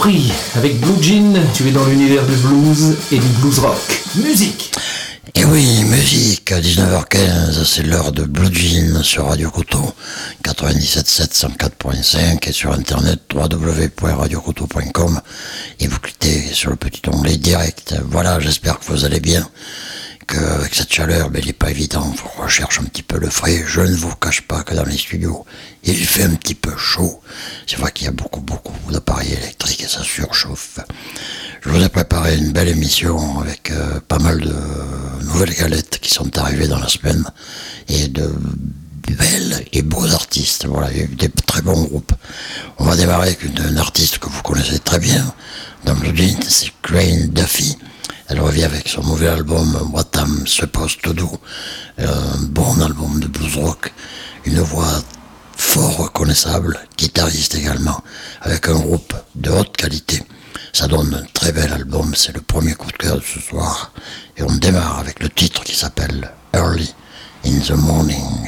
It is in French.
Pris avec Blue Jean, tu es dans l'univers du blues et du blues rock. Musique! Et oui, musique, à 19h15, c'est l'heure de Blue Jean sur Radio Couteau, 97.7, 104.5 et sur internet www.radiocouteau.com et vous cliquez sur le petit onglet direct. Voilà, j'espère que vous allez bien, qu'avec cette chaleur, il n'est pas évident, on recherche un petit peu le frais. Je ne vous cache pas que dans les studios, il fait un petit peu chaud. C'est vrai qu'il y a beaucoup d'appareils électriques et ça surchauffe. Je vous ai préparé une belle émission avec pas mal de nouvelles galettes qui sont arrivées dans la semaine et de belles et beaux artistes. Voilà, il y a eu des très bons groupes. On va démarrer avec une artiste que vous connaissez très bien dans Blue Jean, c'est Crane Duffy. Elle revient avec son nouvel album What I'm Supposed to Do, un bon album de blues rock, une voix fort reconnaissable, guitariste également, avec un groupe de haute qualité. Ça donne un très bel album, c'est le premier coup de cœur de ce soir. Et on démarre avec le titre qui s'appelle Early in the Morning.